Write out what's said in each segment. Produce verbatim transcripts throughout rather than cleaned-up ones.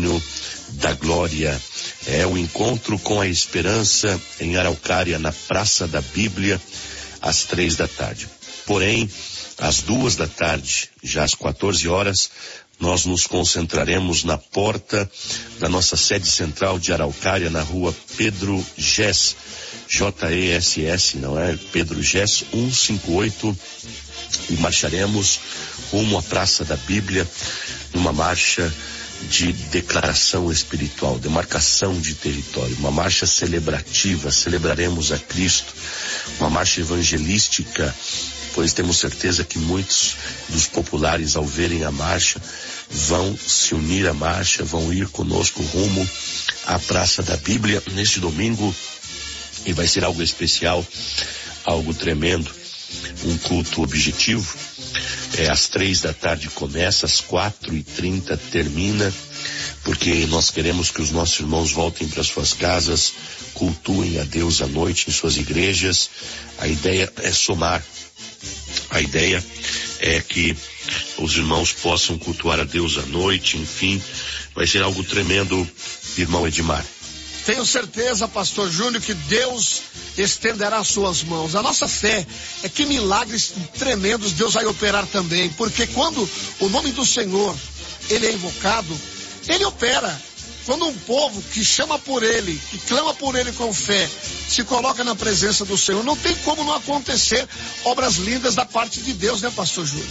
Testemunho da Glória. É o encontro com a esperança em Araucária, na Praça da Bíblia, às três da tarde. Porém, às duas da tarde, já às quatorze horas, nós nos concentraremos na porta da nossa sede central de Araucária, na rua Pedro Gess, J E S S, não é? Pedro Gess, cento e cinquenta e oito, e marcharemos rumo à Praça da Bíblia, numa marcha de declaração espiritual, demarcação de território, uma marcha celebrativa. Celebraremos a Cristo, uma marcha evangelística, pois temos certeza que muitos dos populares, ao verem a marcha, vão se unir à marcha, vão ir conosco rumo à Praça da Bíblia neste domingo, e vai ser algo especial, algo tremendo, um culto objetivo. É, às três da tarde começa, às quatro e trinta termina, porque nós queremos que os nossos irmãos voltem para suas casas, cultuem a Deus à noite em suas igrejas. A ideia é somar, a ideia é que os irmãos possam cultuar a Deus à noite, enfim, vai ser algo tremendo, irmão Edmar. Tenho certeza, pastor Júnior, que Deus estenderá suas mãos. A nossa fé é que milagres tremendos Deus vai operar também, porque quando o nome do Senhor, ele é invocado, ele opera. Quando um povo que chama por ele, que clama por ele com fé, se coloca na presença do Senhor, não tem como não acontecer obras lindas da parte de Deus, né, pastor Júnior?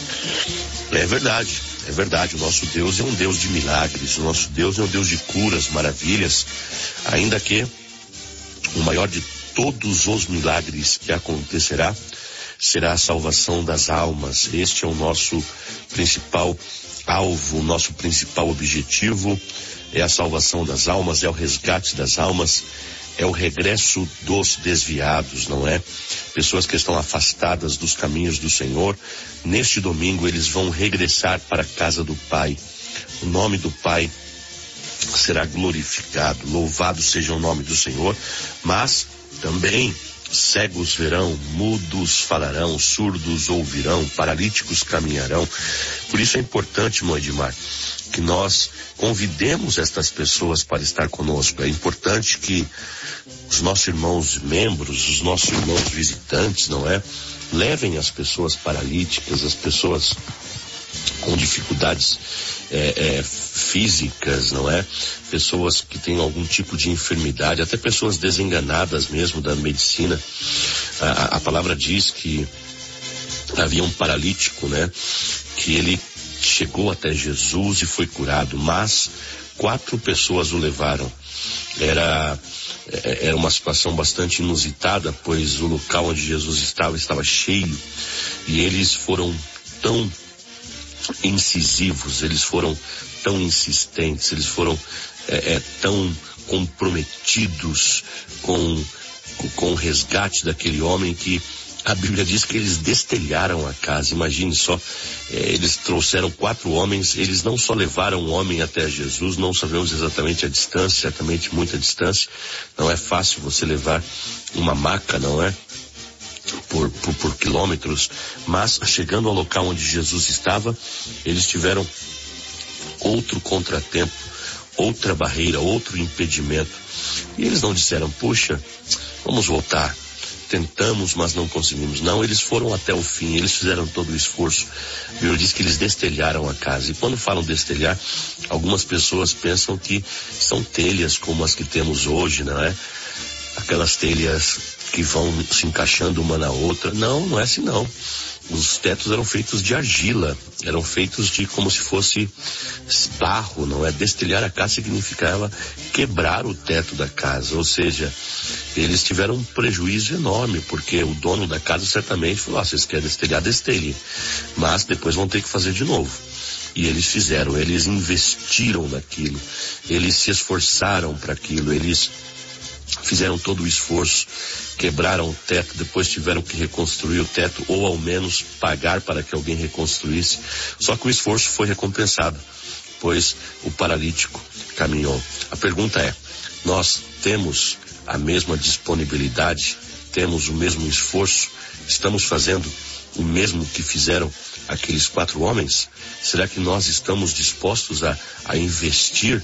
É verdade, é verdade. O nosso Deus é um Deus de milagres, o nosso Deus é um Deus de curas, maravilhas, ainda que o maior de todos os milagres que acontecerá será a salvação das almas. Este é o nosso principal alvo, o nosso principal objetivo, é a salvação das almas, é o resgate das almas, é o regresso dos desviados, não é? Pessoas que estão afastadas dos caminhos do Senhor, neste domingo eles vão regressar para a casa do Pai. O nome do Pai será glorificado, louvado seja o nome do Senhor, mas também cegos verão, mudos falarão, surdos ouvirão, paralíticos caminharão. Por isso é importante, irmão Edmar, que nós convidemos estas pessoas para estar conosco. É importante que os nossos irmãos membros, os nossos irmãos visitantes, não é? Levem as pessoas paralíticas, as pessoas com dificuldades é, é, físicas, não é? Pessoas que têm algum tipo de enfermidade, até pessoas desenganadas mesmo da medicina. A, a palavra diz que havia um paralítico, né? Que ele chegou até Jesus e foi curado, mas quatro pessoas o levaram. Era, era uma situação bastante inusitada, pois o local onde Jesus estava, estava cheio, e eles foram tão incisivos, eles foram tão insistentes, eles foram é, é, tão comprometidos com, com, com o resgate daquele homem, que a Bíblia diz que eles destelharam a casa. Imagine só, é, eles trouxeram quatro homens, eles não só levaram um homem até Jesus, não sabemos exatamente a distância, certamente muita distância, não é fácil você levar uma maca, não é? Por, por, por quilômetros, mas chegando ao local onde Jesus estava, eles tiveram outro contratempo, outra barreira, outro impedimento, e eles não disseram, puxa, vamos voltar, tentamos, mas não conseguimos. Não, eles foram até o fim, eles fizeram todo o esforço. A Bíblia diz que eles destelharam a casa, e quando falam destelhar, algumas pessoas pensam que são telhas como as que temos hoje, não é? Aquelas telhas que vão se encaixando uma na outra. Não, não é assim não. Os tetos eram feitos de argila, eram feitos de como se fosse barro, não é? Destelhar a casa significava quebrar o teto da casa, ou seja, eles tiveram um prejuízo enorme, porque o dono da casa certamente falou, ah, vocês querem destelhar, destelhem, mas depois vão ter que fazer de novo. E eles fizeram, eles investiram naquilo, eles se esforçaram para aquilo, eles fizeram todo o esforço, quebraram o teto, depois tiveram que reconstruir o teto, ou ao menos pagar para que alguém reconstruísse. Só que o esforço foi recompensado, pois o paralítico caminhou. A pergunta é, nós temos a mesma disponibilidade, temos o mesmo esforço, estamos fazendo o mesmo que fizeram aqueles quatro homens? Será que nós estamos dispostos a, a investir